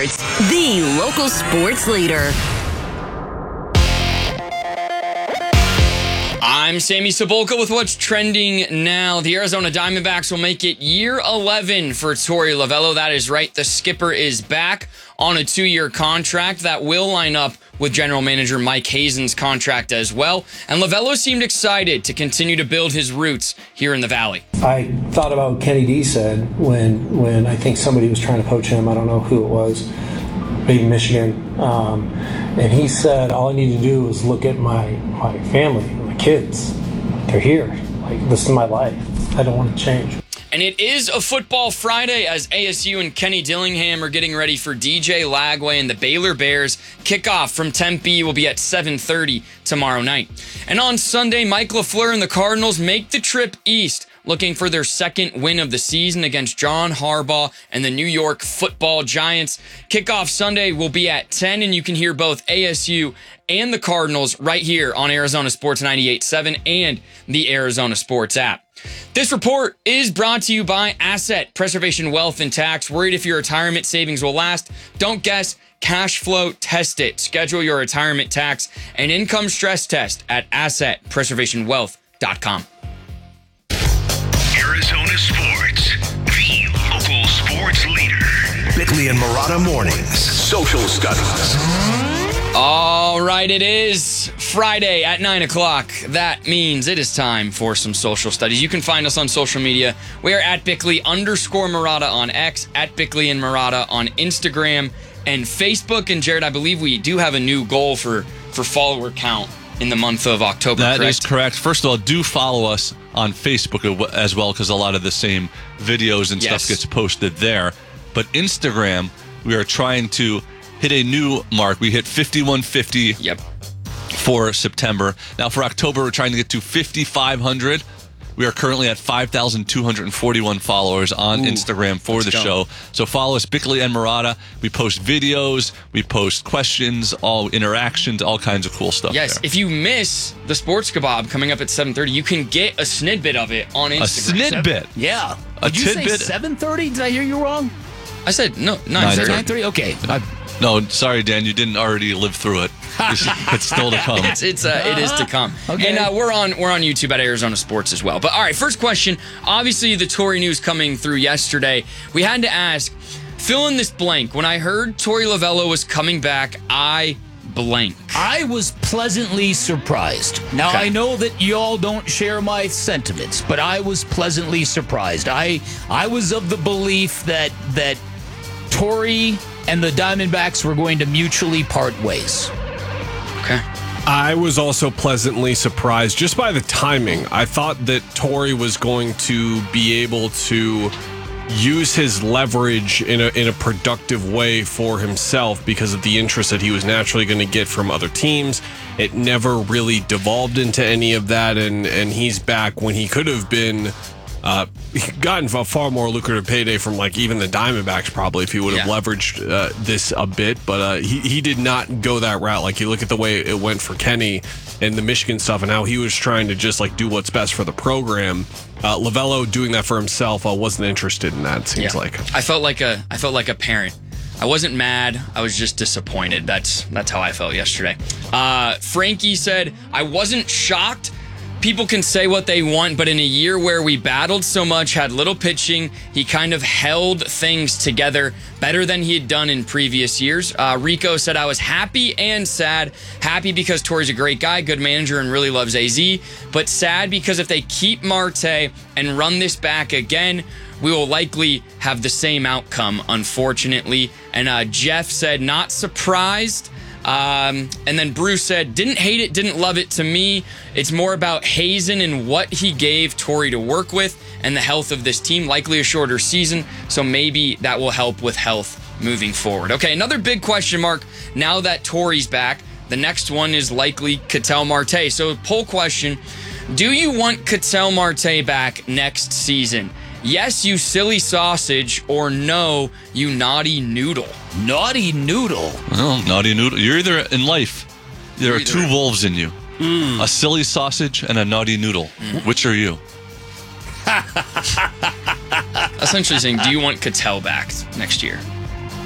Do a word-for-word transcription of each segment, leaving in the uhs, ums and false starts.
Sports, the local sports leader. I'm Sammy Cebulka with what's trending now. The Arizona Diamondbacks will make it year eleven for Torey Lovullo. That is right. The skipper is back on a two-year contract that will line up with general manager Mike Hazen's contract as well. And Lovullo seemed excited to continue to build his roots here in the Valley. I thought about what Kenny D said when, when I think somebody was trying to poach him. I don't know who it was. Maybe Michigan. Um, and he said, all I need to do is look at my, my family, my kids. They're here. Like, this is my life. I don't want to change. And it is a football Friday as A S U and Kenny Dillingham are getting ready for D J Lagway and the Baylor Bears. Kickoff from Tempe will be at seven thirty tomorrow night. And on Sunday, Mike LaFleur and the Cardinals make the trip east, looking for their second win of the season against John Harbaugh and the New York Football Giants. Kickoff Sunday will be at ten, and you can hear both A S U and the Cardinals right here on Arizona Sports ninety-eight point seven and the Arizona Sports app. This report is brought to you by Asset Preservation Wealth and Tax. Worried if your retirement savings will last? Don't guess. Cash flow test it. Schedule your retirement tax and income stress test at asset preservation wealth dot com. Arizona Sports, the local sports leader. Bickley and Marotta Mornings, Social Studies. All right, it is Friday at nine o'clock. That means it is time for some social studies. You can find us on social media. We are at Bickley underscore Marotta on X, at Bickley and Marotta on Instagram and Facebook. And Jared, I believe we do have a new goal for, for follower count in the month of October. That correct? is correct. First of all, do follow us on Facebook as well, because a lot of the same videos and Yes. stuff gets posted there. But Instagram, we are trying to hit a new mark. We hit fifty-one fifty Yep. for September. Now for October, we're trying to get to fifty-five hundred. We are currently at five thousand two hundred forty-one followers on Ooh, Instagram for the let's go. show. So follow us, Bickley and Marotta. We post videos, we post questions, all interactions, all kinds of cool stuff Yes, there. if you miss the Sports Kebab coming up at seven thirty, you can get a snidbit of it on A Instagram. snidbit. Yeah. A Did you say tidbit. seven thirty? Did I hear you wrong? I said no, nine thirty. nine thirty? Okay. I, No, sorry, Dan, you didn't already live through it. It's, it's still to come. It's it's uh, it is to come. Okay. And uh, we're on we're on YouTube at Arizona Sports as well. But all right, first question. Obviously, the Torey news coming through yesterday. We had to ask, fill in this blank. When I heard Torey Lovullo was coming back, I blank. I was pleasantly surprised. Now, Okay. I know that y'all don't share my sentiments, but I was pleasantly surprised. I I was of the belief that that Torey and the Diamondbacks were going to mutually part ways. Okay. I was also pleasantly surprised just by the timing. I thought that Torey was going to be able to use his leverage in a in a productive way for himself because of the interest that he was naturally going to get from other teams. It never really devolved into any of that, and and he's back when he could have been uh, gotten a far more lucrative payday from like even the Diamondbacks probably if he would have Yeah. leveraged uh, this a bit. But uh, he he did not go that route. Like you look at the way it went for Kenny and the Michigan stuff, and how he was trying to just like do what's best for the program. Uh, Lovullo doing that for himself, I uh, wasn't interested in that. It seems Yeah. like I felt like a I felt like a parent. I wasn't mad. I was just disappointed. That's that's how I felt yesterday. Uh, Frankie said, I wasn't shocked. People can say what they want, but in a year where we battled so much, had little pitching, he kind of held things together better than he had done in previous years. Uh, Rico said, I was happy and sad. Happy because Torey's a great guy, good manager, and really loves A Z, but sad because if they keep Marte and run this back again, we will likely have the same outcome, unfortunately. And uh, Jeff said, not surprised. Um, and then Bruce said, didn't hate it, didn't love it. To me, it's more about Hazen and what he gave Torey to work with and the health of this team. Likely a shorter season, so maybe that will help with health moving forward. Okay, another big question mark now that Torey's back. The next one is likely Ketel Marte. So poll question, do you want Ketel Marte back next season? Yes, you silly sausage, or no, you naughty noodle. Naughty noodle. Well, naughty noodle. You're either in life, there You're are two either- wolves in you. Mm. A silly sausage and a naughty noodle. Mm. Which are you? Essentially saying, do you want Ketel back next year?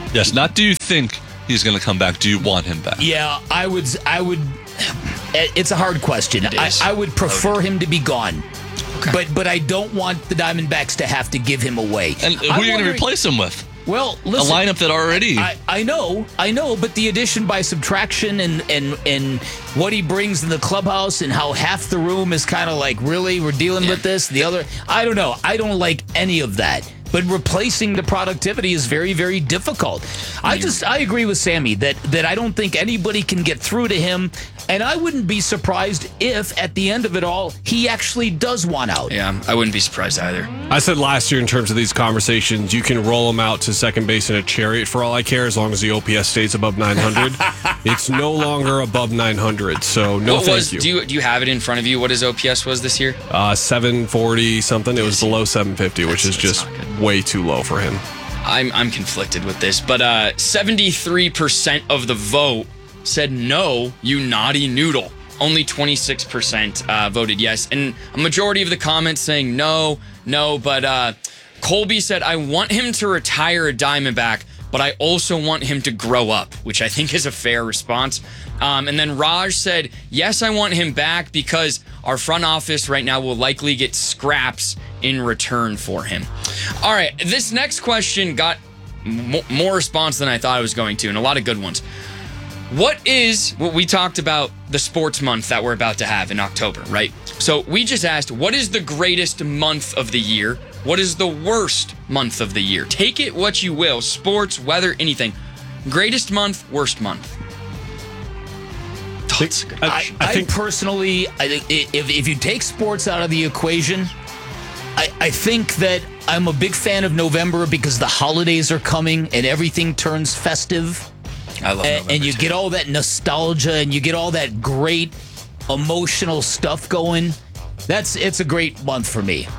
Yes, not do you think he's going to come back. Do you want him back? Yeah, I would. I would. It's a hard question. I, I would prefer him to be gone. Okay. But but I don't want the Diamondbacks to have to give him away. And who I'm are you going to replace him with? Well, listen, a lineup that already. I, I know, I know, but the addition by subtraction and, and, and what he brings in the clubhouse and how half the room is kind of like, really, we're dealing yeah. with this. The other, I don't know. I don't like any of that. But replacing the productivity is very, very difficult. I just, I agree with Sammy that, that I don't think anybody can get through to him. And I wouldn't be surprised if, at the end of it all, he actually does want out. Yeah, I wouldn't be surprised either. I said last year in terms of these conversations, you can roll him out to second base in a chariot for all I care, as long as the O P S stays above nine hundred. It's no longer above nine hundred, so no what thank was, you. Do you. Do you have it in front of you? What his O P S was this year? Uh, seven forty something. It was below seven fifty, which is that's just way too low for him. I'm I'm conflicted with this, but uh, seventy-three percent of the vote said no, you naughty noodle. Only twenty-six percent uh, voted yes, and a majority of the comments saying no, no, but uh, Colby said, I want him to retire a Diamondback, but I also want him to grow up, which I think is a fair response. Um, and then Raj said, yes, I want him back because our front office right now will likely get scraps in return for him. All right, this next question got m- more response than I thought it was going to, and a lot of good ones. What is, what we talked about the sports month that we're about to have in October, right? So we just asked, what is the greatest month of the year? What is the worst month of the year? Take it what you will, sports, weather, anything. Greatest month, worst month. That's a good I, question. I, I think I personally, I think if, if you take sports out of the equation, I, I think that I'm a big fan of November because the holidays are coming and everything turns festive. I love and, November and you too. get all that nostalgia and you get all that great emotional stuff going. That's it's a great month for me.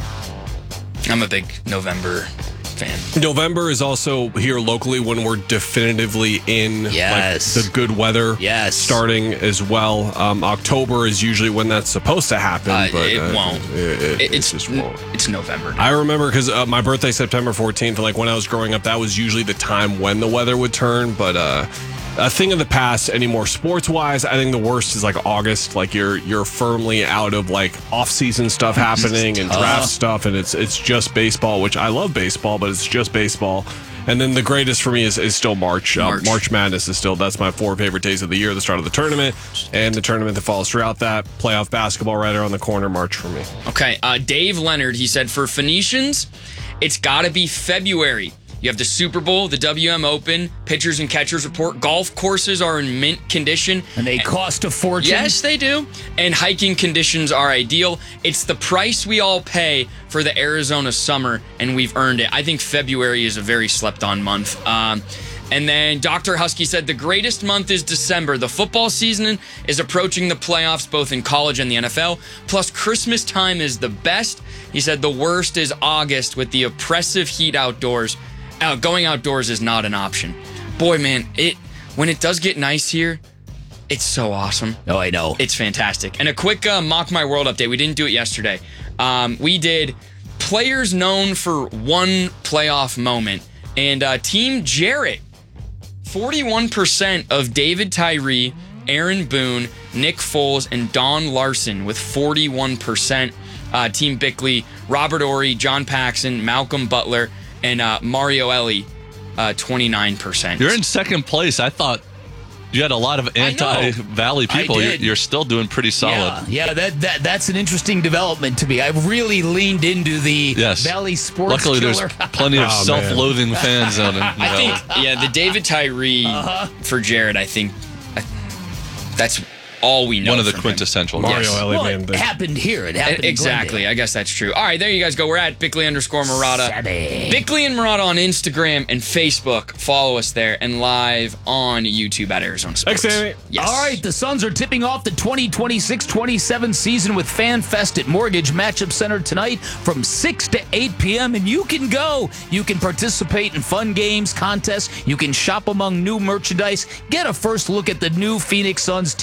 I'm a big November fan. November is also here locally when we're definitively in Yes. like the good weather Yes. starting as well. Um, October is usually when that's supposed to happen, Uh, but it uh, won't. It, it, It- it's just won't. It's November. I remember because uh, my birthday, September fourteenth, like when I was growing up, that was usually the time when the weather would turn. But uh, a thing of the past anymore, sports-wise, I think the worst is like August. Like you're you're firmly out of like off-season stuff happening and draft stuff, and it's it's just baseball, which I love baseball, but it's just baseball. And then the greatest for me is, is still March. Uh, March. March Madness is still, that's my four favorite days of the year, the start of the tournament, and the tournament that follows throughout that. Playoff basketball right around the corner, March for me. Okay, uh, Dave Leonard, he said, for Phoenicians, it's got to be February. You have the Super Bowl, the W M Open, pitchers and catchers report. Golf courses are in mint condition. And they cost a fortune. Yes, they do. And hiking conditions are ideal. It's the price we all pay for the Arizona summer, and we've earned it. I think February is a very slept-on month. Um, and then Doctor Husky said the greatest month is December. The football season is approaching the playoffs, both in college and the N F L. Plus, Christmas time is the best. He said the worst is August with the oppressive heat outdoors. Uh, going outdoors is not an option. Boy, man, it when it does get nice here, it's so awesome. Oh, I know. It's fantastic. And a quick uh, Mock My World update. We didn't do it yesterday. Um, we did players known for one playoff moment. And uh, Team Jarrett, forty-one percent of David Tyree, Aaron Boone, Nick Foles, and Don Larson with forty-one percent. Uh, Team Bickley, Robert Ory, John Paxson, Malcolm Butler, and uh, Mario Ellie, uh, twenty-nine percent. You're in second place. I thought you had a lot of anti-Valley people. I You're, did. you're still doing pretty solid. Yeah, yeah that, that that's an interesting development to me. I've really leaned into the Yes. Valley sports Luckily, killer. there's plenty of Oh, self-loathing fans out in I Valley. think, yeah, the David Tyree for Jared, I think I, that's all we know. One of the from him. quintessential. Mario Yes. Ellie, well, man. it the- happened here. It happened in Exactly. Glendale. I guess that's true. All right, there you guys go. We're at Bickley underscore Murata. Savvy. Bickley and Murata on Instagram and Facebook. Follow us there and live on YouTube at Arizona Sports. Thanks, Sammy. Yes. All right, the Suns are tipping off the twenty twenty-six twenty-seven season with Fan Fest at Mortgage Matchup Center tonight from six to eight p.m. And you can go. You can participate in fun games, contests. You can shop among new merchandise. Get a first look at the new Phoenix Suns teams.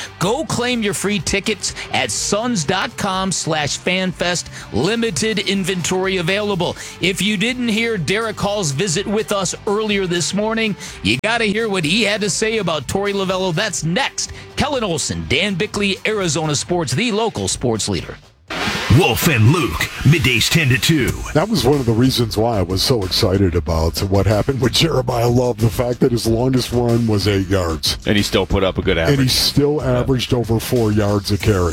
Go claim your free tickets at suns.com slash fanfest. Limited inventory available. If you didn't hear Derek Hall's visit with us earlier this morning, you got to hear what he had to say about Torey Lovullo. That's next. Kellen Olson, Dan Bickley, Arizona Sports, the local sports leader. Wolf and Luke, middays ten to two. That was one of the reasons why I was so excited about what happened with Jeremiah Love, the fact that his longest run was eight yards. And he still put up a good average. And he still averaged over four yards a carry.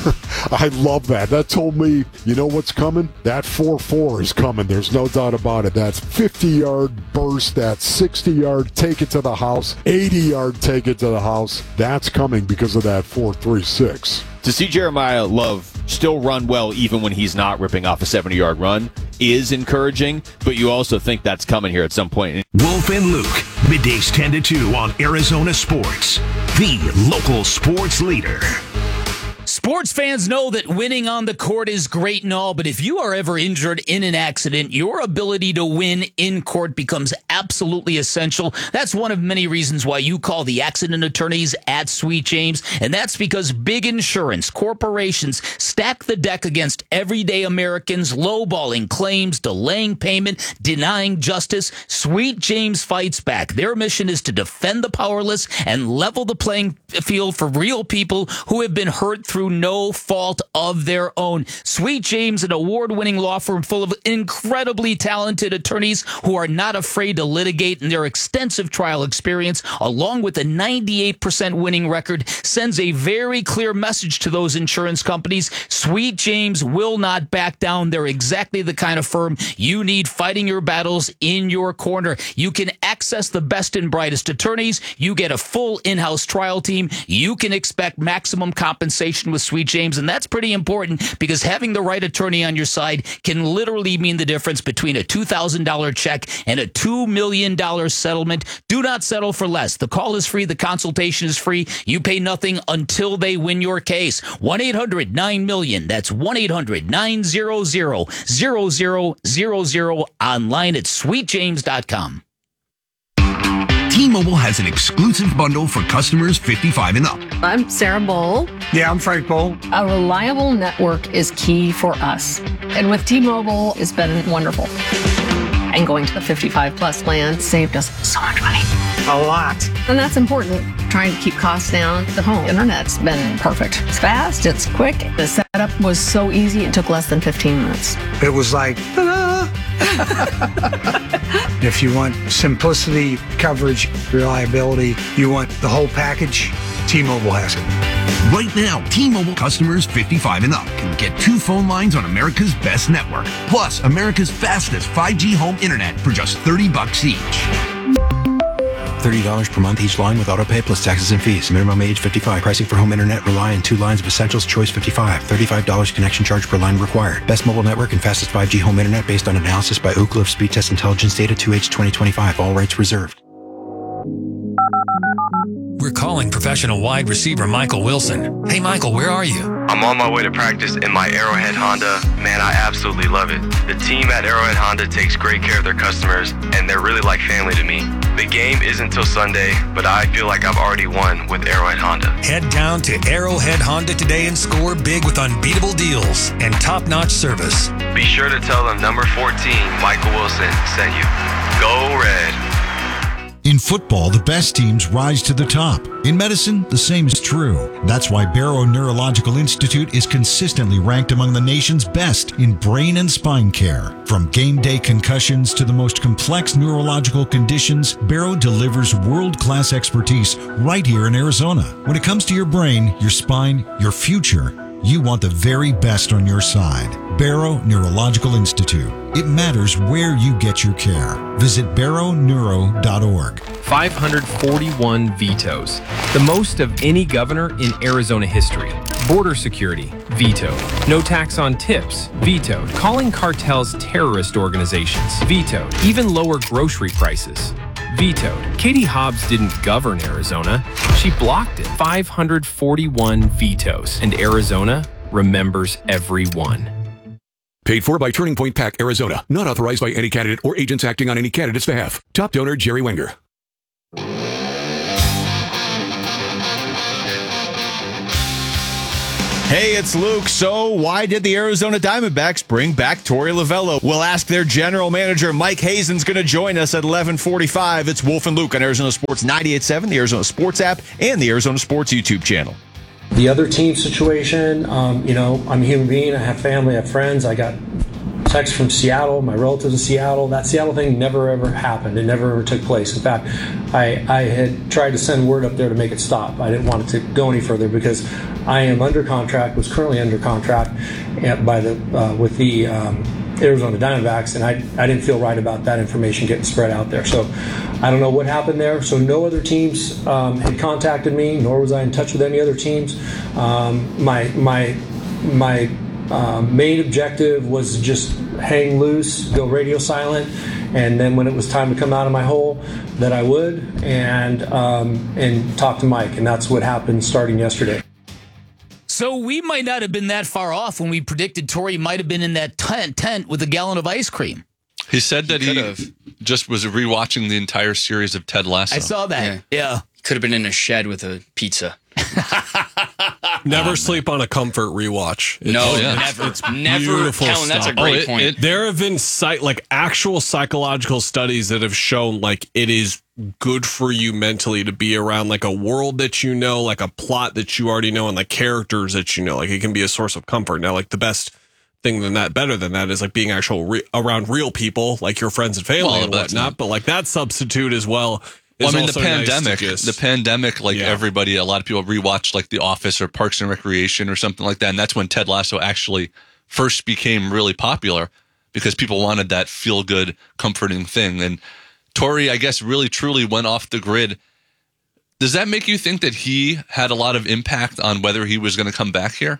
I love that. That told me, you know what's coming? That four four is coming. There's no doubt about it. That's fifty-yard burst, that sixty-yard take it to the house, eighty-yard take it to the house. That's coming because of that four three six. To see Jeremiah Love still run well even when he's not ripping off a seventy-yard run is encouraging, but you also think that's coming here at some point. Wolf and Luke, middays ten to two on Arizona Sports, the local sports leader. Sports fans know that winning on the court is great and all, but if you are ever injured in an accident, your ability to win in court becomes absolutely essential. That's one of many reasons why you call the accident attorneys at Sweet James, and that's because big insurance corporations stack the deck against everyday Americans, lowballing claims, delaying payment, denying justice. Sweet James fights back. Their mission is to defend the powerless and level the playing field for real people who have been hurt through through no fault of their own. Sweet James, an award-winning law firm full of incredibly talented attorneys who are not afraid to litigate, and their extensive trial experience, along with a ninety-eight percent winning record, sends a very clear message to those insurance companies. Sweet James will not back down. They're exactly the kind of firm you need fighting your battles in your corner. You can access the best and brightest attorneys. You get a full in-house trial team. You can expect maximum compensation with Sweet James, and that's pretty important because having the right attorney on your side can literally mean the difference between a two thousand dollars check and a two million dollars settlement. Do not settle for less. The call is free. The consultation is free. You pay nothing until they win your case. one eight hundred nine million. That's one eight hundred nine hundred zero zero zero online at sweet james dot com. T-Mobile has an exclusive bundle for customers fifty-five and up. I'm Sarah Bowl. Yeah, I'm Frank Bowl. A reliable network is key for us. And with T-Mobile, it's been wonderful. And going to the fifty-five plus plan saved us so much money. A lot. And that's important. Trying to keep costs down. The home internet's been perfect. It's fast, it's quick. The setup was so easy, it took less than fifteen minutes. It was like, ta-da! If you want simplicity, coverage, reliability, you want the whole package, T-Mobile has it. Right now, T-Mobile customers fifty-five and up can get two phone lines on America's best network, plus America's fastest five G home internet for just thirty bucks each. thirty dollars per month each line with autopay plus taxes and fees. Minimum age fifty-five. Pricing for home internet rely on two lines of Essentials Choice fifty-five. thirty-five dollars connection charge per line required. Best mobile network and fastest five G home internet based on analysis by Oak Cliff Speed Test Intelligence Data two H twenty twenty-five. All rights reserved. We're calling professional wide receiver Michael Wilson. Hey, Michael, where are you? I'm on my way to practice in my Arrowhead Honda. Man, I absolutely love it. The team at Arrowhead Honda takes great care of their customers, and they're really like family to me. The game isn't till Sunday, but I feel like I've already won with Arrowhead Honda. Head down to Arrowhead Honda today and score big with unbeatable deals and top-notch service. Be sure to tell them number fourteen, Michael Wilson, sent you. Go Red. In football, the best teams rise to the top. In medicine, the same is true. That's why Barrow Neurological Institute is consistently ranked among the nation's best in brain and spine care. From game day concussions to the most complex neurological conditions, Barrow delivers world-class expertise right here in Arizona. When it comes to your brain, your spine, your future, you want the very best on your side. Barrow Neurological Institute. It matters where you get your care. Visit barrow neuro dot org. five hundred forty-one vetoes, the most of any governor in Arizona history. Border security, vetoed. No tax on tips, vetoed. Calling cartels terrorist organizations, vetoed. Even lower grocery prices, vetoed. Katie Hobbs didn't govern Arizona, she blocked it. five hundred forty-one vetoes, and Arizona remembers every one. Paid for by Turning Point PAC, Arizona. Not authorized by any candidate or agents acting on any candidate's behalf. Top donor, Jerry Wenger. Hey, it's Luke. So why did the Arizona Diamondbacks bring back Torey Lovullo? We'll ask their general manager, Mike Hazen's going to join us at eleven forty-five. It's Wolf and Luke on Arizona Sports ninety-eight point seven, the Arizona Sports app, and the Arizona Sports YouTube channel. The other team situation, um, you know, I'm a human being. I have family, I have friends. I got texts from Seattle, my relatives in Seattle. That Seattle thing never ever happened. It never ever took place. In fact, I, I had tried to send word up there to make it stop. I didn't want it to go any further because I am under contract, was currently under contract by the uh, with the um, Arizona Diamondbacks, and I, I didn't feel right about that information getting spread out there. So I don't know what happened there. So no other teams um, had contacted me, nor was I in touch with any other teams. Um, my my my um, main objective was just hang loose, go radio silent, and then when it was time to come out of my hole, that I would, and um, and talk to Mike, and that's what happened starting yesterday. So we might not have been that far off when we predicted Torey might have been in that tent, tent with a gallon of ice cream. He said that He he, could've. just was rewatching the entire series of Ted Lasso. I saw that. Yeah. Yeah. Could have been in a shed with a pizza. Never sleep on a comfort rewatch. It's, No, yeah. never. It's never. beautiful Kellen, that's a stuff. great Oh, it- point. it- There have been psych, like actual psychological studies that have shown like it is good for you mentally to be around like a world that you know, like a plot that you already know, and like characters that you know. Like it can be a source of comfort. Now, like the best thing than that, better than that, is like being actual re- around real people, like your friends and family Well, and that's whatnot. not- But like that substitute as well. Well, is I mean, the also nice to pandemic, just- the pandemic, like Yeah. everybody, a lot of people rewatched like The Office or Parks and Recreation or something like that. And that's when Ted Lasso actually first became really popular because people wanted that feel good, comforting thing. And Torey, I guess, really truly went off the grid. Does that make you think that he had a lot of impact on whether he was going to come back here?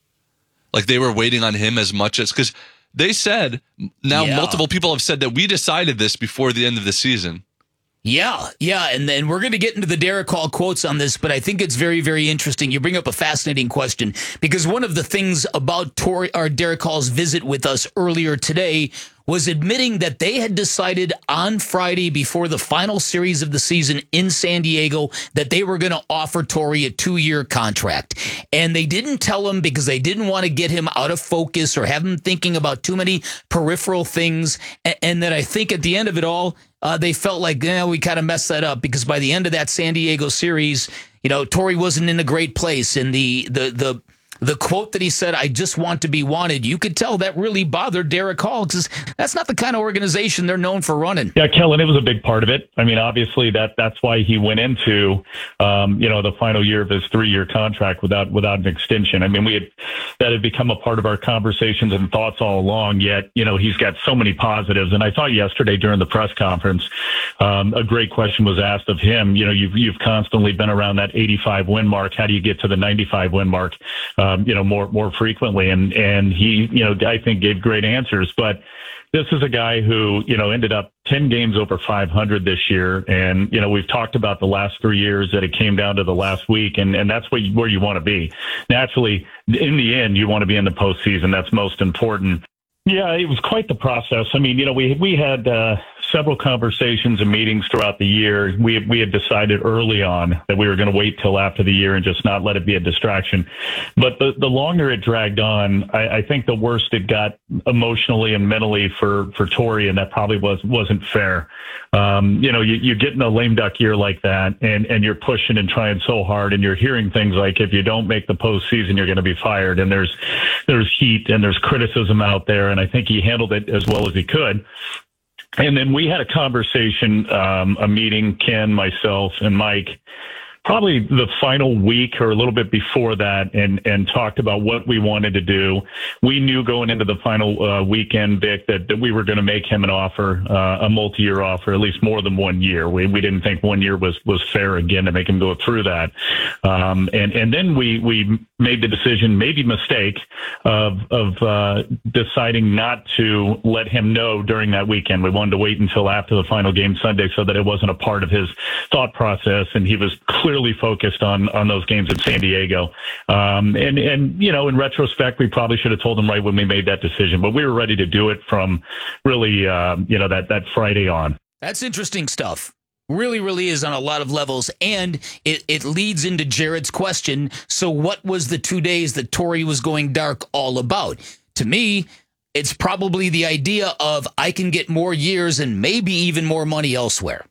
Like they were waiting on him as much as, because they said, now Yeah. multiple people have said that we decided this before the end of the season. Yeah, yeah, and then we're going to get into the Derek Hall quotes on this, but I think it's very, very interesting. You bring up a fascinating question because one of the things about Torey or Derek Hall's visit with us earlier today was admitting that they had decided on Friday before the final series of the season in San Diego that they were going to offer Torey a two-year contract. And they didn't tell him because they didn't want to get him out of focus or have him thinking about too many peripheral things. And, and that I think at the end of it all, uh, they felt like, eh, we kind of messed that up because by the end of that San Diego series, you know, Torey wasn't in a great place. And the the the The quote that he said, "I just want to be wanted," you could tell that really bothered Derek Hall because that's not the kind of organization they're known for running. Yeah, Kellen, it was a big part of it. I mean, obviously that that's why he went into, um, you know, the final year of his three-year contract without without an extension. I mean, we had that had become a part of our conversations and thoughts all along. Yet, you know, he's got so many positives. And I thought yesterday during the press conference, um, a great question was asked of him. You know, you've you've constantly been around that eighty-five win mark. How do you get to the ninety-five win mark? Um, you know, more more frequently, and and he, you know, I think gave great answers. But this is a guy who, you know, ended up ten games over five hundred this year, and you know, we've talked about the last three years that it came down to the last week, and and that's where you, where you want to be. Naturally, in the end, you want to be in the postseason. That's most important. Yeah, it was quite the process. I mean, you know, we we had uh, several conversations and meetings throughout the year. We we had decided early on that we were going to wait till after the year and just not let it be a distraction. But the, the longer it dragged on, I, I think the worse it got emotionally and mentally for for Torey, and that probably was wasn't fair. Um, you know, you, you get in a lame duck year like that, and and you're pushing and trying so hard, and you're hearing things like, if you don't make the postseason, you're going to be fired, and there's there's heat and there's criticism out there. And I think he handled it as well as he could. And then we had a conversation, um, a meeting, Ken, myself, and Mike, probably the final week or a little bit before that, and, and talked about what we wanted to do. We knew going into the final uh, weekend, Vic, that, that we were going to make him an offer, uh, a multi-year offer, at least more than one year. We we didn't think one year was, was fair, again, to make him go through that. Um, and, and then we, we made the decision, maybe mistake, of, of uh, deciding not to let him know during that weekend. We wanted to wait until after the final game Sunday so that it wasn't a part of his thought process, and he was clear Clearly focused on on those games in San Diego, um, and and you know, in retrospect, we probably should have told him right when we made that decision, but we were ready to do it from really, uh, you know, that that Friday on. That's interesting stuff. Really, really is on a lot of levels. And it, it leads into Jared's question. So what was the two days that Torey was going dark all about? To me, it's probably the idea of I can get more years and maybe even more money elsewhere.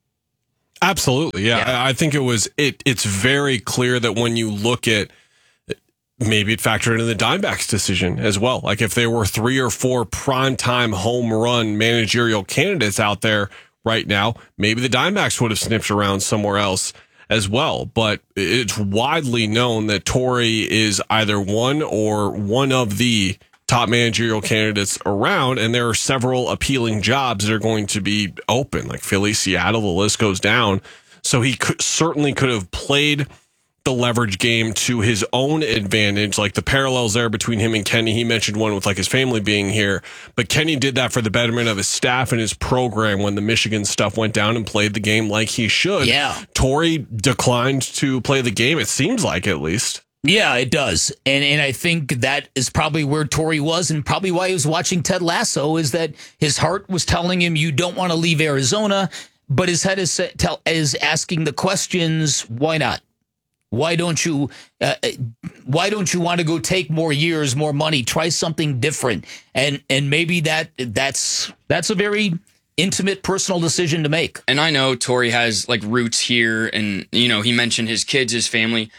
Absolutely. Yeah. Yeah. I think it was, it. it's very clear that when you look at, maybe it factored into the Diamondbacks decision as well. Like if there were three or four primetime home run managerial candidates out there right now, maybe the Diamondbacks would have sniffed around somewhere else as well. But it's widely known that Torey is either one or one of the top managerial candidates around, and there are several appealing jobs that are going to be open, like Philly, Seattle, the list goes down. So he could, certainly could have played the leverage game to his own advantage, like the parallels there between him and Kenny. He mentioned one with like his family being here, but Kenny did that for the betterment of his staff and his program when the Michigan stuff went down and played the game like he should. Yeah. Torey declined to play the game, it seems like, at least. Yeah, it does. And and I think that is probably where Torey was, and probably why he was watching Ted Lasso, is that his heart was telling him you don't want to leave Arizona, but his head is tell, is asking the questions, why not? Why don't you uh, why don't you want to go take more years, more money, try something different? And and maybe that that's that's a very intimate personal decision to make. And I know Torey has like roots here, and you know, he mentioned his kids, his family.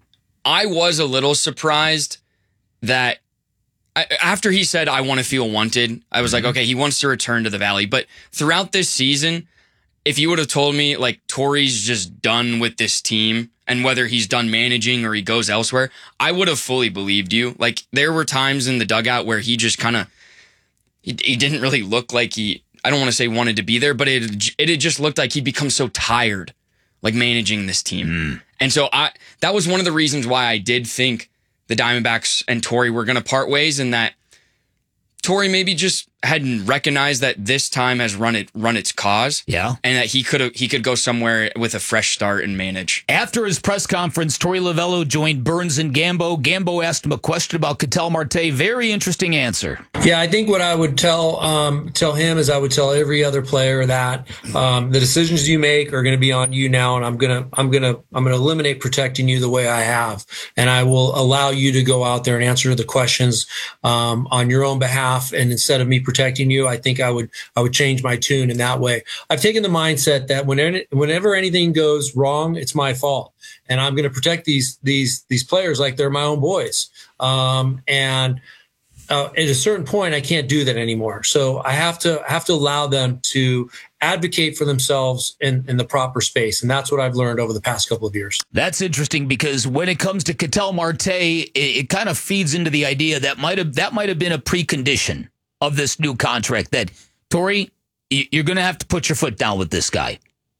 I was a little surprised that I, after he said, I want to feel wanted, I was like, okay, he wants to return to the Valley. But throughout this season, if you would have told me like Torey's just done with this team and whether he's done managing or he goes elsewhere, I would have fully believed you. Like there were times in the dugout where he just kind of, he, he didn't really look like he, I don't want to say wanted to be there, but it, it had just looked like he'd become so tired, like managing this team. Mm. And so I that was one of the reasons why I did think the Diamondbacks and Torey were going to part ways, and that Torey maybe just hadn't recognized that this time has run it run its cause. Yeah. And that he could he could go somewhere with a fresh start and manage. After his press conference, Torey Lovullo joined Burns and Gambo. Gambo asked him a question about Ketel Marte. Very interesting answer. Yeah, I think what I would tell um, tell him is I would tell every other player that um, the decisions you make are going to be on you now, and I'm gonna I'm gonna I'm gonna eliminate protecting you the way I have, and I will allow you to go out there and answer the questions um, on your own behalf. And instead of me protecting you, I think I would I would change my tune in that way. I've taken the mindset that whenever whenever anything goes wrong, it's my fault, and I'm going to protect these these these players like they're my own boys. Um, and uh, at a certain point, I can't do that anymore. So I have to have to allow them to advocate for themselves in, in the proper space, and that's what I've learned over the past couple of years. That's interesting because when it comes to Ketel Marte, it, it kind of feeds into the idea that might have that might have been a precondition of this new contract, that Torey, you're going to have to put your foot down with this guy.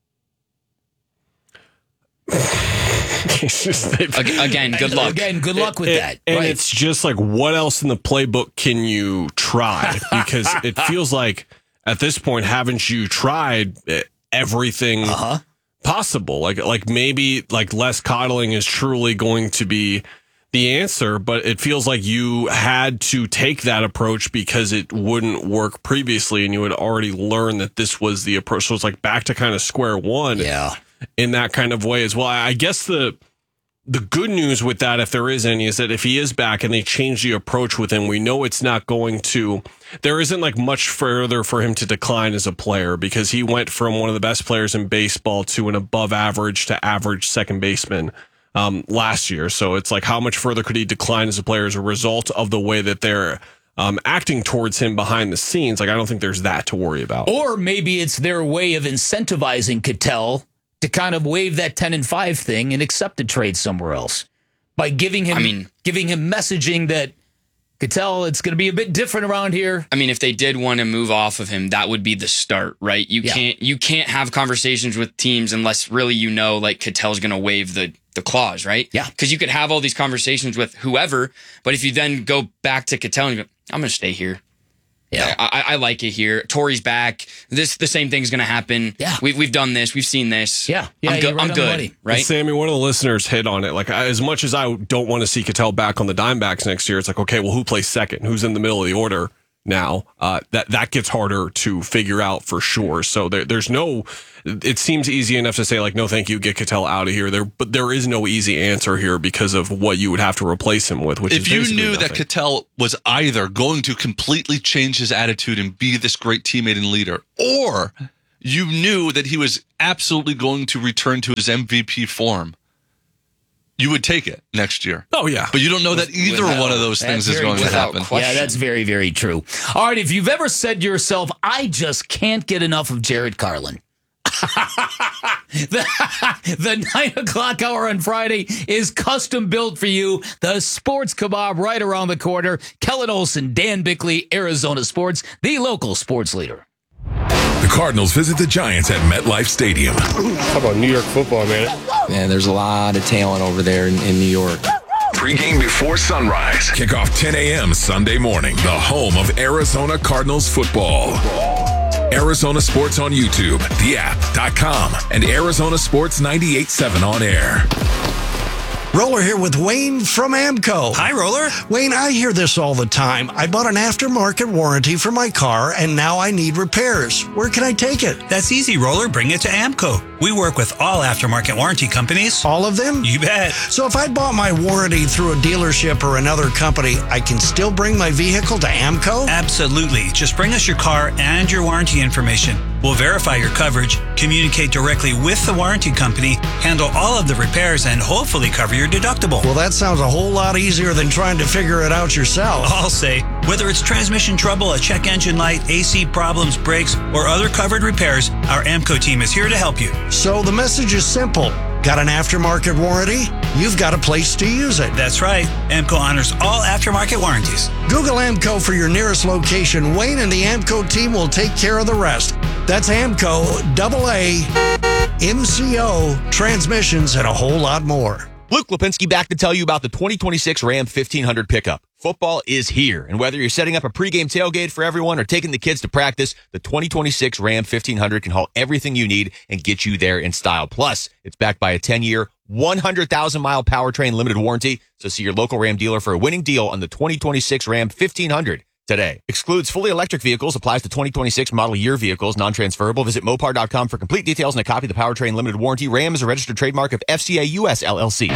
Again, good luck. Again, good luck with it, that. And right. It's just like, what else in the playbook can you try? Because it feels like at this point, haven't you tried everything uh-huh. possible? Like, like maybe like less coddling is truly going to be the answer, but it feels like you had to take that approach because it wouldn't work previously, and you had already learned that this was the approach. So it's like back to kind of square one, yeah, in that kind of way as well. I guess the the good news with that, if there is any, is that if he is back and they change the approach with him, we know it's not going to. There isn't like much further for him to decline as a player, because he went from one of the best players in baseball to an above average to average second baseman Um, last year. So it's like, how much further could he decline as a player as a result of the way that they're um, acting towards him behind the scenes? Like, I don't think there's that to worry about. Or maybe it's their way of incentivizing Ketel to kind of waive that ten and five thing and accept a trade somewhere else by giving him, I mean, giving him messaging that Ketel, it's going to be a bit different around here. I mean, if they did want to move off of him, that would be the start, right? You Yeah. can't you can't have conversations with teams unless really you know like Ketel's going to waive the the clause, right? Yeah. Because you could have all these conversations with whoever, but if you then go back to Ketel and you go, I'm going to stay here. Yeah, I, I, I like it here. Torey's back. This the same thing's going to happen. Yeah, we've we've done this. We've seen this. Yeah, yeah, I'm, go- you're right I'm on the good. money. Right, And Sammy, one of the listeners hit on it. Like, I, as much as I don't want to see Ketel back on the Diamondbacks next year, it's like, okay, well, who plays second? Who's in the middle of the order now, uh, that that gets harder to figure out for sure. So there, there's no. It seems easy enough to say like, no, thank you, get Cattell out of here. There, but there is no easy answer here because of what you would have to replace him with. Which if is you knew nothing. that Cattell was either going to completely change his attitude and be this great teammate and leader, or you knew that he was absolutely going to return to his M V P form, you would take it next year. Oh, yeah. But you don't know that either Without- one of those things that's is very- going to without happen. Yeah, that's very, very true. All right, if you've ever said to yourself, I just can't get enough of Jared Carlin. the, the nine o'clock hour on Friday is custom built for you. The Sports Kebab right around the corner. Kellen Olson, Dan Bickley, Arizona Sports, the local sports leader. The Cardinals visit the Giants at MetLife Stadium. How about New York football, man? Man, there's a lot of talent over there in, in New York. Pre-game before sunrise. Kickoff ten a.m. Sunday morning. The home of Arizona Cardinals football. Arizona Sports on YouTube, the app dot com, and Arizona Sports ninety-eight point seven on air. Roller here with Wayne from AMCO. Hi, Roller. Wayne, I hear this all the time. I bought an aftermarket warranty for my car, and now I need repairs. Where can I take it? That's easy, Roller. Bring it to AMCO. We work with all aftermarket warranty companies. All of them? You bet. So if I bought my warranty through a dealership or another company, I can still bring my vehicle to AMCO? Absolutely. Just bring us your car and your warranty information. We'll verify your coverage, communicate directly with the warranty company, handle all of the repairs, and hopefully cover your deductible. Well, that sounds a whole lot easier than trying to figure it out yourself. I'll say, whether it's transmission trouble, a check engine light, A C problems, brakes, or other covered repairs, our AMCO team is here to help you. So the message is simple. Got an aftermarket warranty? You've got a place to use it. That's right. AMCO honors all aftermarket warranties. Google AMCO for your nearest location. Wayne and the AMCO team will take care of the rest. That's AMCO, double A, M C O, transmissions, and a whole lot more. Luke Lipinski back to tell you about the twenty twenty-six Ram fifteen hundred pickup. Football is here, and whether you're setting up a pregame tailgate for everyone or taking the kids to practice, the twenty twenty-six Ram fifteen hundred can haul everything you need and get you there in style. Plus, it's backed by a ten-year, one hundred thousand mile powertrain limited warranty, so see your local Ram dealer for a winning deal on the twenty twenty-six Ram fifteen hundred. Today. Excludes fully electric vehicles, applies to twenty twenty-six model year vehicles, non-transferable. Visit Mopar dot com for complete details and a copy of the powertrain limited warranty. Ram is a registered trademark of F C A U S L L C.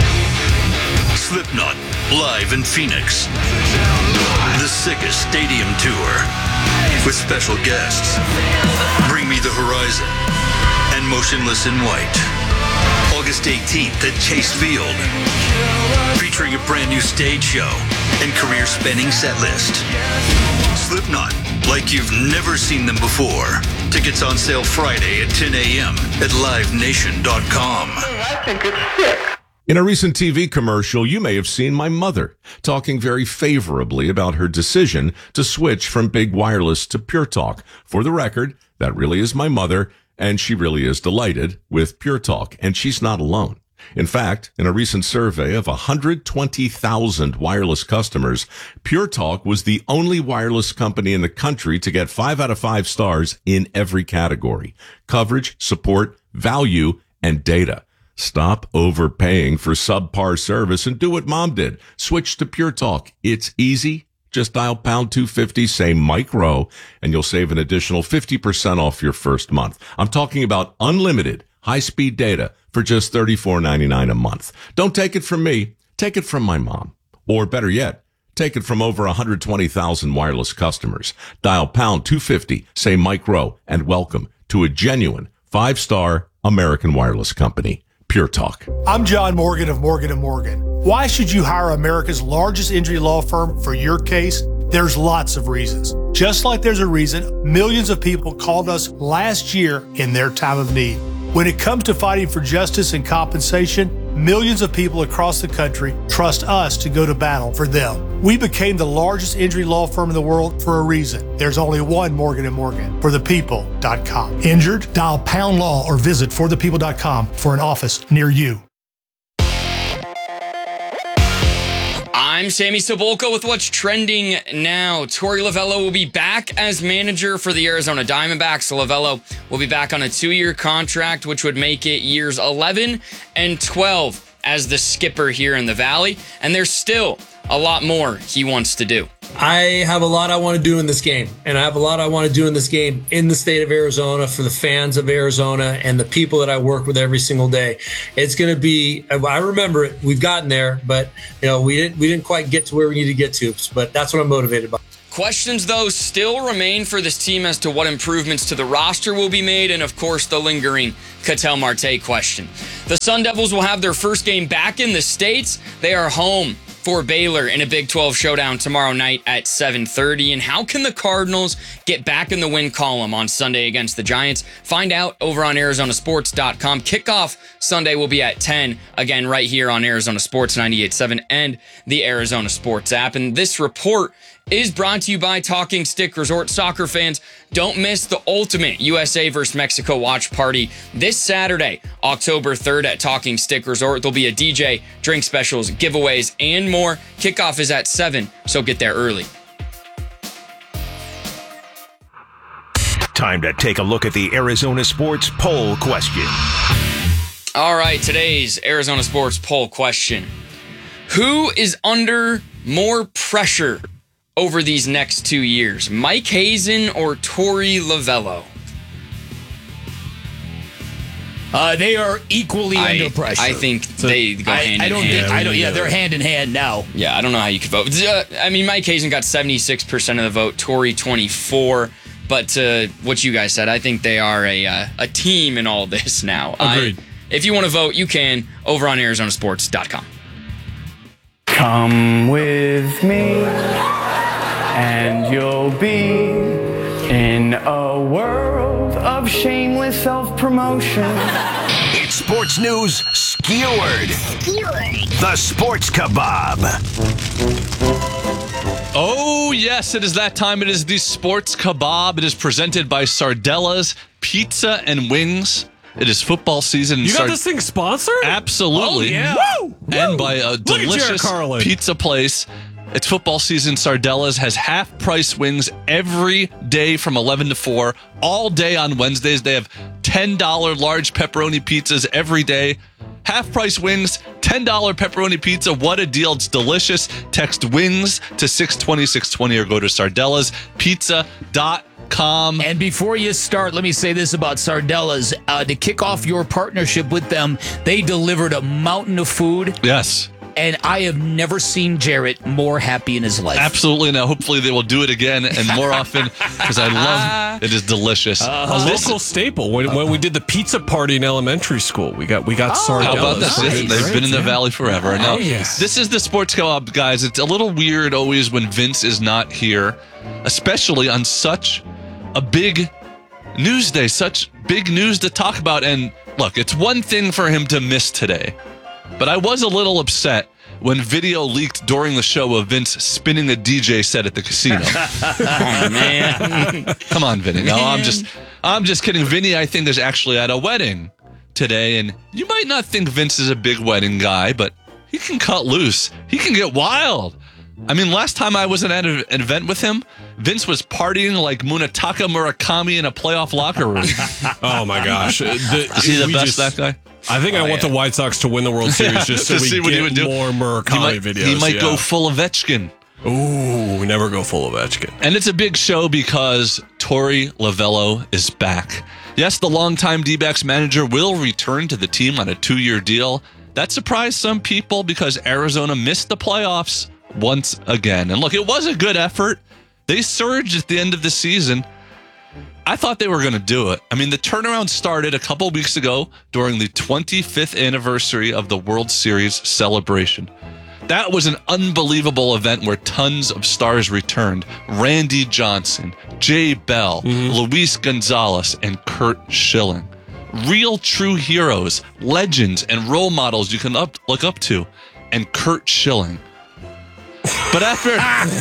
Slipknot, live in Phoenix. The sickest stadium tour with special guests. Bring Me the Horizon and Motionless in White. August eighteenth at Chase Field. Featuring a brand new stage show and career-spanning set list. Slipknot, like you've never seen them before. Tickets on sale Friday at ten a.m. at live nation dot com. I think it's sick. In a recent T V commercial, you may have seen my mother talking very favorably about her decision to switch from Big Wireless to Pure Talk. For the record, that really is my mother, and she really is delighted with Pure Talk, and she's not alone. In fact, in a recent survey of one hundred twenty thousand wireless customers, Pure Talk was the only wireless company in the country to get five out of five stars in every category: coverage, support, value, and data. Stop overpaying for subpar service and do what Mom did. Switch to Pure Talk. It's easy. Just dial pound two fifty, say Mike Rowe, and you'll save an additional fifty percent off your first month. I'm talking about unlimited high-speed data for just thirty-four ninety-nine a month. Don't take it from me. Take it from my mom. Or better yet, take it from over one hundred twenty thousand wireless customers. Dial pound two fifty, say Mike Rowe, and welcome to a genuine five-star American wireless company. Pure Talk. I'm John Morgan of Morgan and Morgan. Why should you hire America's largest injury law firm for your case? There's lots of reasons. Just like there's a reason millions of people called us last year in their time of need. When it comes to fighting for justice and compensation, millions of people across the country trust us to go to battle for them. We became the largest injury law firm in the world for a reason. There's only one Morgan and Morgan, for the people dot com. Injured? Dial pound law or visit for the people dot com for an office near you. I'm Sammy Cebulka with what's trending now. Torey Lovullo will be back as manager for the Arizona Diamondbacks. Lovullo will be back on a two-year contract, which would make it years eleven and twelve as the skipper here in the Valley. And there's still a lot more he wants to do. I have a lot I want to do in this game, and I have a lot I want to do in this game in the state of Arizona for the fans of Arizona and the people that I work with every single day. It's going to be, I remember it, we've gotten there, but you know, we didn't, we didn't quite get to where we need to get to, but that's what I'm motivated by. Questions, though, still remain for this team as to what improvements to the roster will be made, and, of course, the lingering Ketel Marte question. The Sun Devils will have their first game back in the States. They are home for Baylor in a Big twelve showdown tomorrow night at seven thirty. And how can the Cardinals get back in the win column on Sunday against the Giants? Find out over on Arizona Sports dot com. Kickoff Sunday will be at ten, again, right here on Arizona Sports ninety-eight point seven and the Arizona Sports app. And this report is brought to you by Talking Stick Resort. Soccer fans, don't miss the ultimate U S A versus Mexico watch party this Saturday, October third at Talking Stick Resort. There'll be a D J, drink specials, giveaways, and more. Kickoff is at seven, so get there early. Time to take a look at the Arizona Sports poll question. All right, today's Arizona Sports poll question. Who is under more pressure over these next two years, Mike Hazen or Torey Lovullo? Uh, they are equally I, under pressure. I think so, they go I, hand I in don't hand. think. I don't. Yeah, they're hand in hand now. Yeah, I don't know how you could vote. Uh, I mean, Mike Hazen got seventy-six percent of the vote. Torey twenty-four. But uh, what you guys said, I think they are a uh, a team in all this now. Agreed. I, if you want to vote, you can over on Arizona Sports dot com. Come with me, and you'll be in a world of shameless self-promotion. It's sports news skewered. Skewered. The Sports Kebab. Oh, yes, it is that time. It is the Sports Kebab. It is presented by Sardella's Pizza and Wings. It is football season. You got Sard- this thing sponsored? Absolutely. Oh, yeah. Woo! And by a delicious pizza place. It's football season. Sardella's has half-price wings every day from eleven to four. All day on Wednesdays. They have ten dollars large pepperoni pizzas every day. Half-price wings, ten dollars pepperoni pizza. What a deal. It's delicious. Text WINGS to six twenty, six twenty or go to sardellas pizza dot com. And before you start, let me say this about Sardella's. Uh, to kick off your partnership with them, they delivered a mountain of food. Yes. And I have never seen Jarrett more happy in his life. Absolutely. Now, hopefully they will do it again and more often because I love it. It is delicious. Uh, a local staple. When, when we did the pizza party in elementary school, we got we got oh, Sardella's. How about that? Nice. They've Great, been in the yeah. valley forever. Now, oh, yes. This is the Sports Co-op, guys. It's a little weird always when Vince is not here, especially on such a big news day, such big news to talk about. And look, it's one thing for him to miss today, but I was a little upset when video leaked during the show of Vince spinning a D J set at the casino. Oh, man. Come on, Vinny. No, I'm just I'm just kidding. Vinny, I think, is actually at a wedding today, and you might not think Vince is a big wedding guy, but he can cut loose. He can get wild. I mean, last time I was at an event with him, Vince was partying like Munetaka Murakami in a playoff locker room. Oh, my gosh. The, is he the best, just, that guy? I think oh, I want yeah. the White Sox to win the World Series just so we see what get he would do. more Murakami he might, videos. He might yeah. go full Ovechkin. Ooh, we never go full Ovechkin. And it's a big show because Torey Lovullo is back. Yes, the longtime D-backs manager will return to the team on a two-year deal. That surprised some people because Arizona missed the playoffs once again. And look, it was a good effort. They surged at the end of the season. I thought they were going to do it. I mean, the turnaround started a couple weeks ago during the twenty-fifth anniversary of the World Series celebration. That was an unbelievable event where tons of stars returned. Randy Johnson, Jay Bell, mm-hmm. Luis Gonzalez, and Curt Schilling. Real true heroes, legends, and role models you can up, look up to. And Curt Schilling. But after...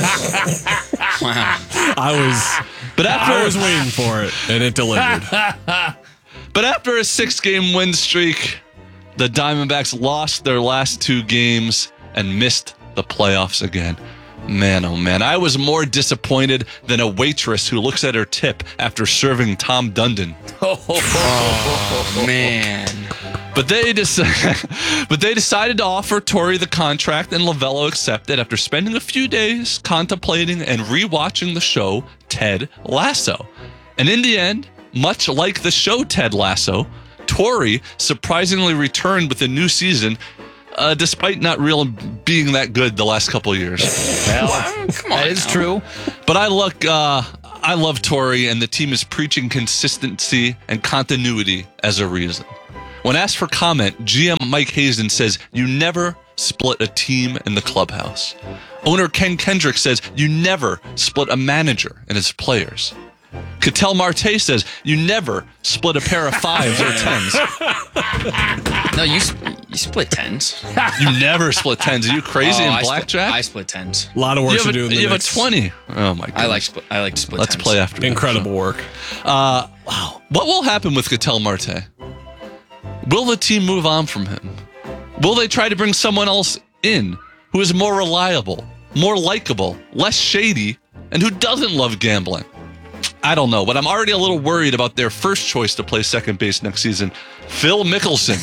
wow. I was... But after I was waiting for it, and it delivered. But after a six-game win streak, the Diamondbacks lost their last two games and missed the playoffs again. Man, oh man, I was more disappointed than a waitress who looks at her tip after serving Tom Dundon. Oh, man. But they decided, but they decided to offer Torrey the contract, and Lavello accepted after spending a few days contemplating and rewatching the show Ted Lasso. And in the end, much like the show Ted Lasso, Torrey surprisingly returned with a new season, uh, despite not really being that good the last couple of years. Well, come on, that is true. But I look, uh, I love Torrey, and the team is preaching consistency and continuity as a reason. When asked for comment, G M Mike Hazen says, "You never split a team in the clubhouse." Owner Ken Kendrick says, "You never split a manager and his players." Ketel Marte says, "You never split a pair of fives or tens." No, you you split tens. You never split tens. Are you crazy oh, in I blackjack? Split, I split tens. A lot of work you to a, do in the You next. have a twenty. Oh my god! I like split. I like to split. Let's tens. play after. Incredible work. Uh, wow. What will happen with Ketel Marte? Will the team move on from him? Will they try to bring someone else in who is more reliable, more likable, less shady, and who doesn't love gambling? I don't know, but I'm already a little worried about their first choice to play second base next season, Phil Mickelson.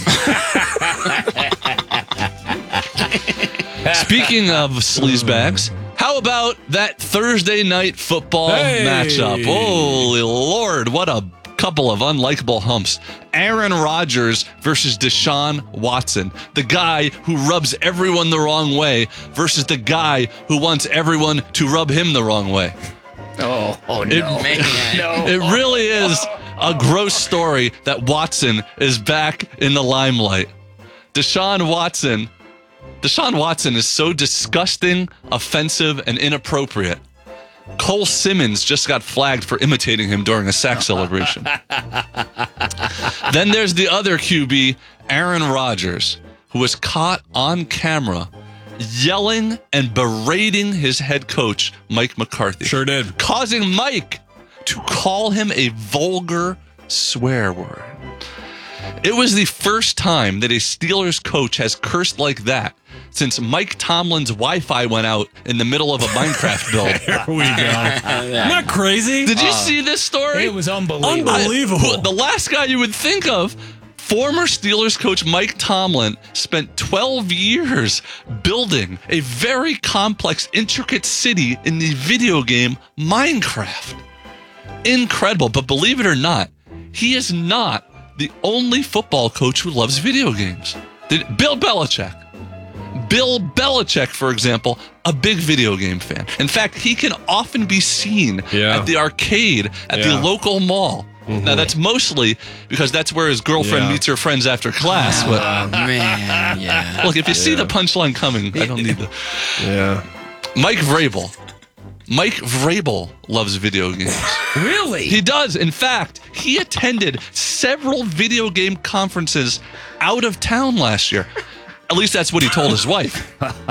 Speaking of sleazebags, how about that Thursday night football Hey. matchup? Holy Lord, what a couple of unlikable humps. Aaron Rodgers versus Deshaun Watson, the guy who rubs everyone the wrong way versus the guy who wants everyone to rub him the wrong way. Oh, oh It, no. Man, no. it really is a gross story that Watson is back in the limelight. Deshaun Watson, Deshaun Watson is so disgusting, offensive, and inappropriate. Cole Simmons just got flagged for imitating him during a sack celebration. Then there's the other Q B, Aaron Rodgers, who was caught on camera yelling and berating his head coach, Mike McCarthy. Sure did. Causing Mike to call him a vulgar swear word. It was the first time that a Steelers coach has cursed like that since Mike Tomlin's Wi-Fi went out in the middle of a Minecraft build. Here we go. Not crazy. Did you Uh, see this story? It was unbelievable. Unbelievable. I- the last guy you would think of, former Steelers coach Mike Tomlin, spent twelve years building a very complex, intricate city in the video game Minecraft. Incredible, but believe it or not, he is not the only football coach who loves video games. Did- Bill Belichick. Bill Belichick, for example, a big video game fan. In fact, he can often be seen Yeah. at the arcade at the Yeah. local mall. Now, that's mostly because that's where his girlfriend Yeah. meets her friends after class. But Oh, man, yeah. look, if you see the punchline coming, I don't need the... Yeah. Mike Vrabel. Mike Vrabel loves video games. Really? He does. In fact, he attended several video game conferences out of town last year. At least that's what he told his wife.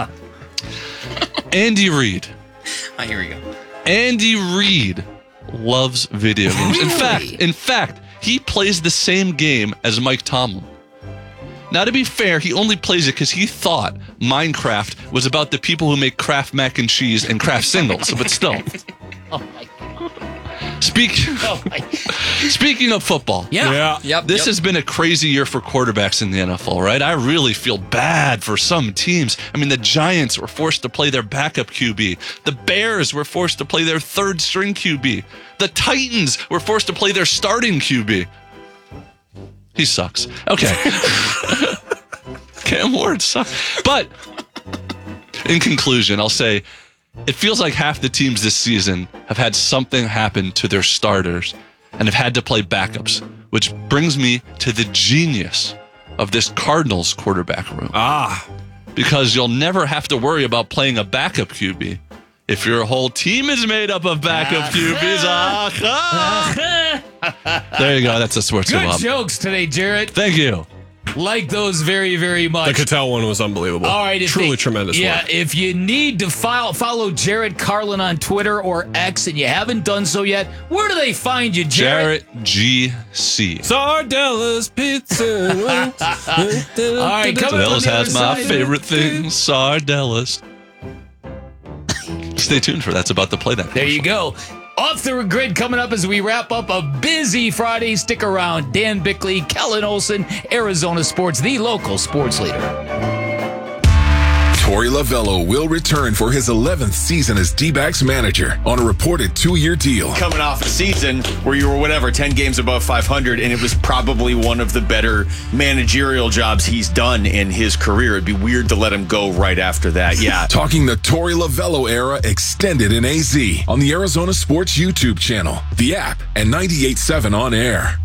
Andy Reid. Oh, here we go. Andy Reid loves video games. In fact, in fact, he plays the same game as Mike Tomlin. Now, to be fair, he only plays it because he thought Minecraft was about the people who make Kraft mac and cheese and Kraft singles, but still. Oh my Speak, Oh my. speaking of football, Yeah. Yeah. Yep. this yep. has been a crazy year for quarterbacks in the N F L, right? I really feel bad for some teams. I mean, the Giants were forced to play their backup Q B. The Bears were forced to play their third string Q B. The Titans were forced to play their starting Q B. He sucks. Okay. Cam Ward sucks. But in conclusion, I'll say it feels like half the teams this season have had something happen to their starters and have had to play backups, which brings me to the genius of this Cardinals quarterback room. Ah. Because you'll never have to worry about playing a backup Q B if your whole team is made up of backup Q Bs. Ah, there you go. That's a sports Good Bob. jokes today, Jarrett. Thank you. Like those very, very much. The Cattell one was unbelievable. All right, if Truly they- tremendous Yeah, work. if you need to file, follow Jarrett Carlin on Twitter or X and you haven't done so yet, where do they find you, Jarrett? Jarrett G C. Sardella's Pizza. All right, coming up on Sardella's the has other my side. favorite thing, Sardella's. Stay tuned for that's about to play that. There you go. Off the Grid coming up as we wrap up a busy Friday. Stick around. Dan Bickley, Kellen Olson, Arizona Sports, the local sports leader. Torey Lovello will return for his eleventh season as D-backs manager on a reported two-year deal. Coming off a season where you were, whatever, ten games above five hundred, and it was probably one of the better managerial jobs he's done in his career. It'd be weird to let him go right after that. Yeah. Talking the Torey Lovello era extended in A Z on the Arizona Sports YouTube channel, the app, and ninety-eight point seven on air.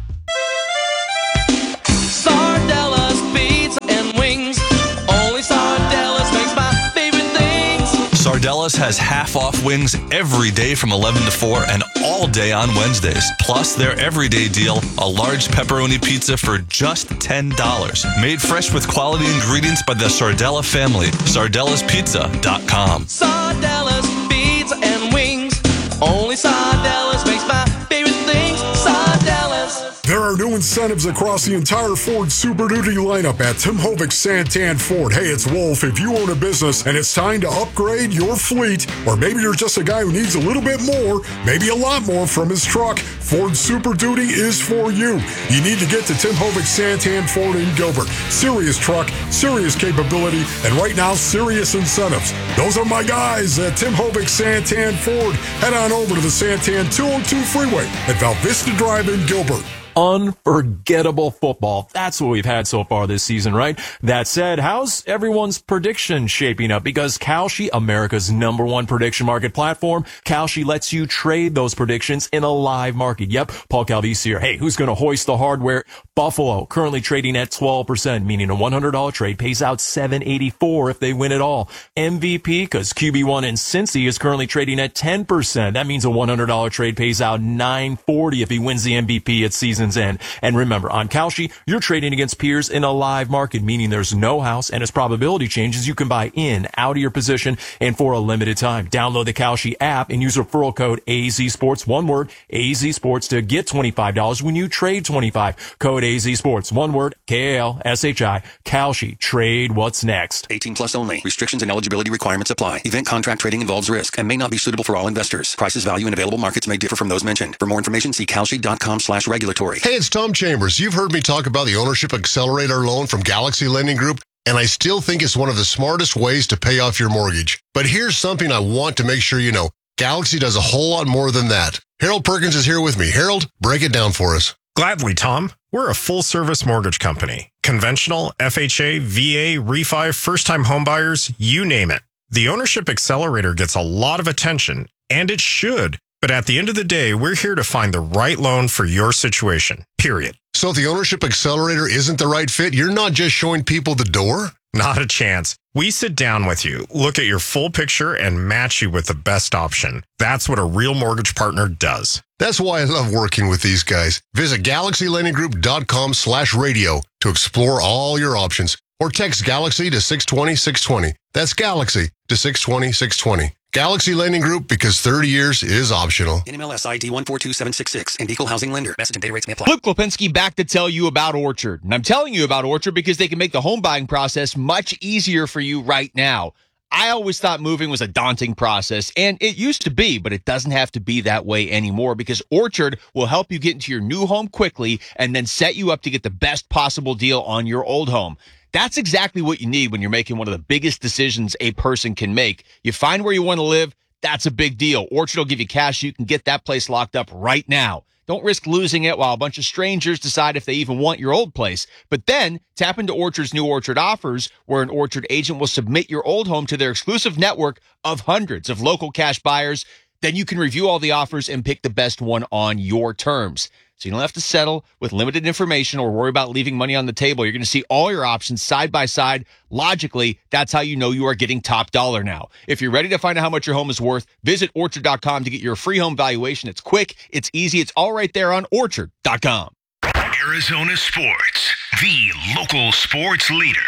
Sardellas, pizza, and wings. Only Sardellas makes my favorite things. Sardellas has half-off wings every day from eleven to four and all day on Wednesdays. Plus, their everyday deal, a large pepperoni pizza for just ten dollars. Made fresh with quality ingredients by the Sardella family. sardellas pizza dot com. Sardellas, pizza, and wings. Only Sardellas makes my favorite things. Sardellas. There are new incentives across the entire Ford Super Duty lineup at Tim Hovik Santan Ford. Hey, it's Wolf. If you own a business and it's time to upgrade your fleet, or maybe you're just a guy who needs a little bit more, maybe a lot more from his truck, Ford Super Duty is for you. You need to get to Tim Hovik Santan Ford in Gilbert. Serious truck, serious capability, and right now, serious incentives. Those are my guys at Tim Hovik Santan Ford. Head on over to the Santan two oh two freeway at Val Vista Drive in Gilbert. Unforgettable football. That's what we've had so far this season, right? That said, how's everyone's prediction shaping up? Because Kalshi, America's number one prediction market platform, Kalshi lets you trade those predictions in a live market. Yep, Paul Calvisi here. Hey, who's going to hoist the hardware? Buffalo, currently trading at twelve percent, meaning a one hundred dollars trade pays out seven eighty-four if they win it all. M V P, because Q B one in Cincy is currently trading at ten percent. That means a one hundred dollars trade pays out nine forty if he wins the M V P at season's end. And remember, on Kalshi, you're trading against peers in a live market, meaning there's no house, and as probability changes, you can buy in, out of your position, and for a limited time. Download the Kalshi app and use referral code A Z Sports, one word, A Z Sports, to get twenty-five dollars when you trade twenty-five dollars. Code A Z Sports, one word, K A L S H I, Kalshi. Trade what's next. eighteen plus only. Restrictions and eligibility requirements apply. Event contract trading involves risk and may not be suitable for all investors. Prices, value, and available markets may differ from those mentioned. For more information, see kalshi.com slash regulatory. Hey, it's Tom Chambers. You've heard me talk about the Ownership Accelerator loan from Galaxy Lending Group, and I still think it's one of the smartest ways to pay off your mortgage. But here's something I want to make sure you know. Galaxy does a whole lot more than that. Harold Perkins is here with me. Harold, break it down for us. Gladly, Tom. We're a full-service mortgage company. Conventional, F H A, V A, refi, first-time homebuyers, you name it. The Ownership Accelerator gets a lot of attention, and it should. But at the end of the day, we're here to find the right loan for your situation, period. So if the Ownership Accelerator isn't the right fit, you're not just showing people the door? Not a chance. We sit down with you, look at your full picture, and match you with the best option. That's what a real mortgage partner does. That's why I love working with these guys. Visit galaxylendinggroup.com slash radio to explore all your options. Or text Galaxy to six twenty, six twenty. That's Galaxy to six twenty, six twenty. Galaxy Lending Group, because thirty years is optional. N M L S I D one four two seven six six and Equal Housing Lender. Message and data rates may apply. Luke Lipinski back to tell you about Orchard. And I'm telling you about Orchard because they can make the home buying process much easier for you right now. I always thought moving was a daunting process, and it used to be, but it doesn't have to be that way anymore because Orchard will help you get into your new home quickly and then set you up to get the best possible deal on your old home. That's exactly what you need when you're making one of the biggest decisions a person can make. You find where you want to live, that's a big deal. Orchard will give you cash. You can get that place locked up right now. Don't risk losing it while a bunch of strangers decide if they even want your old place. But then tap into Orchard's new Orchard offers, where an Orchard agent will submit your old home to their exclusive network of hundreds of local cash buyers. Then you can review all the offers and pick the best one on your terms. So you don't have to settle with limited information or worry about leaving money on the table. You're going to see all your options side by side. Logically, that's how you know you are getting top dollar now. If you're ready to find out how much your home is worth, visit orchard dot com to get your free home valuation. It's quick, it's easy, it's all right there on orchard dot com. Arizona Sports, the local sports leader.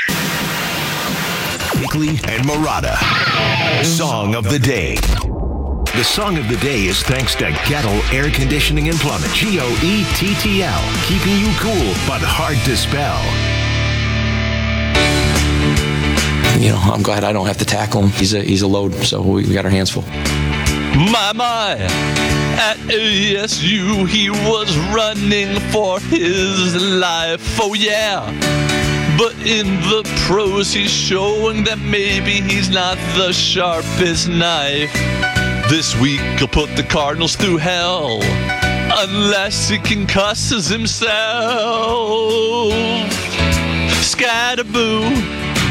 Bickley and Murata. Song of the day. The song of the day is thanks to Gettle Air Conditioning and Plumbing. G O E T T L. Keeping you cool, but hard to spell. You know, I'm glad I don't have to tackle him. He's a, he's a load, so we, we got our hands full. My, my, at A S U he was running for his life, oh yeah. But in the pros he's showing that maybe he's not the sharpest knife. This week he'll put the Cardinals through hell, unless he concusses himself. Scatterboo.